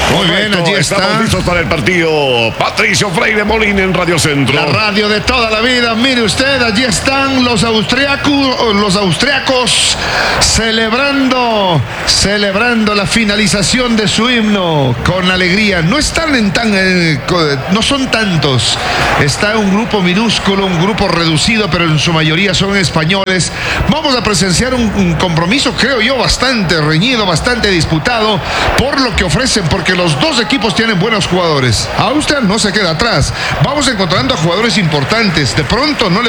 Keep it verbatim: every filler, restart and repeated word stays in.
Muy bien, allí está. Estamos listos para el partido. Patricio Freire Molina en Radio Centro. La radio de toda la vida. Mire usted, allí están los austriacos, los austriacos celebrando, celebrando la finalización de su himno con alegría. No están en tan, eh, no son tantos. Está un grupo minúsculo, un grupo reducido, pero en su mayoría son españoles. Vamos a presenciar un, un compromiso, creo yo, bastante reñido, bastante disputado por lo que ofrecen, porque los dos equipos tienen buenos jugadores. Austria no se queda atrás. Vamos encontrando a jugadores importantes. De pronto no le